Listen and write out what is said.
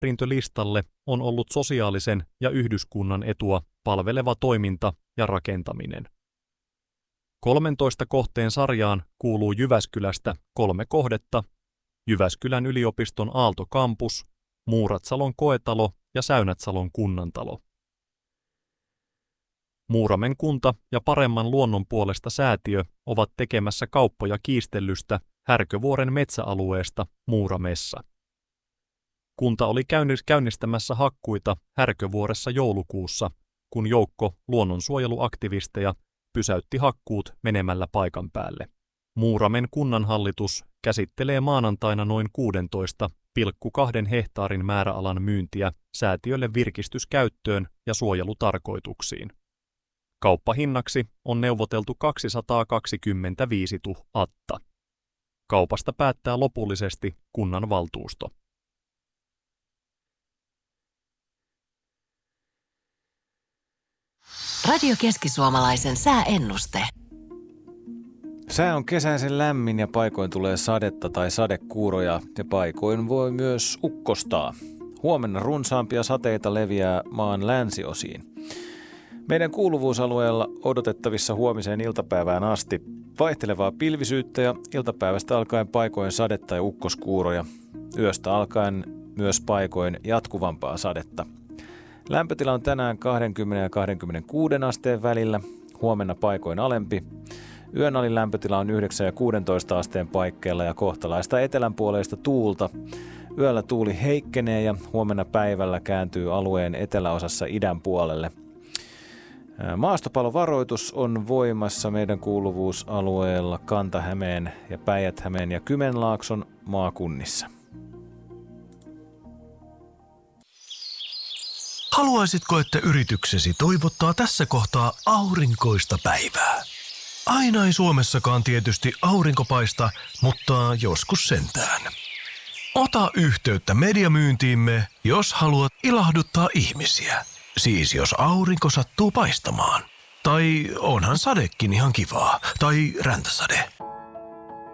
perintölistalle on ollut sosiaalisen ja yhdyskunnan etua palveleva toiminta ja rakentaminen. 13 kohteen sarjaan kuuluu Jyväskylästä 3 kohdetta: Jyväskylän yliopiston Aalto-kampus, Muuratsalon koetalo ja Säynätsalon kunnantalo. Muuramen kunta ja Paremman luonnon puolesta säätiö ovat tekemässä kauppoja kiistellystä Härkövuoren metsäalueesta Muuramessa. Kunta oli käynnistämässä hakkuita Härkövuoressa joulukuussa, kun joukko luonnonsuojeluaktivisteja pysäytti hakkuut menemällä paikan päälle. Muuramen kunnanhallitus käsittelee maanantaina noin 16,2 hehtaarin määräalan myyntiä säätiölle virkistyskäyttöön ja suojelutarkoituksiin. Kauppahinnaksi on neuvoteltu 225 000. Kaupasta päättää lopullisesti kunnanvaltuusto. Radio Keski-Suomalaisen sääennuste. Sää on kesäisen lämmin ja paikoin tulee sadetta tai sadekuuroja ja paikoin voi myös ukkostaa. Huomenna runsaampia sateita leviää maan länsiosiin. Meidän kuuluvuusalueella odotettavissa huomiseen iltapäivään asti vaihtelevaa pilvisyyttä ja iltapäivästä alkaen paikoin sadetta tai ukkoskuuroja. Yöstä alkaen myös paikoin jatkuvampaa sadetta. Lämpötila on tänään 20 ja 26 asteen välillä, huomenna paikoin alempi. Yön alin lämpötila on 9 ja 16 asteen paikkeilla ja kohtalaista etelänpuoleista tuulta. Yöllä tuuli heikkenee ja huomenna päivällä kääntyy alueen eteläosassa idän puolelle. Maastopalovaroitus on voimassa meidän kuuluvuusalueella Kanta-Hämeen ja Päijät-Hämeen ja Kymenlaakson maakunnissa. Haluaisitko, että yrityksesi toivottaa tässä kohtaa aurinkoista päivää? Aina ei Suomessakaan tietysti aurinko paista, mutta joskus sentään. Ota yhteyttä mediamyyntiimme, jos haluat ilahduttaa ihmisiä. Siis jos aurinko sattuu paistamaan. Tai onhan sadekin ihan kivaa. Tai räntäsade.